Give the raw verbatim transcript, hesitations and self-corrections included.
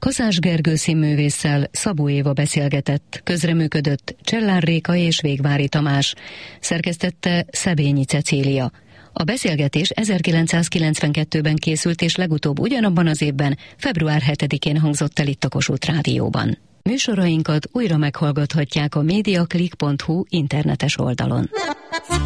Kaszás Gergő színművésszel Szabó Éva beszélgetett, közreműködött Csellár Réka és Végvári Tamás, szerkesztette Szebényi Cecília. A beszélgetés ezerkilencszázkilencvenkettőben készült, és legutóbb ugyanabban az évben, február hetedikén hangzott el itt a Kossuth Rádióban. Műsorainkat újra meghallgathatják a mediaclick pont hu internetes oldalon.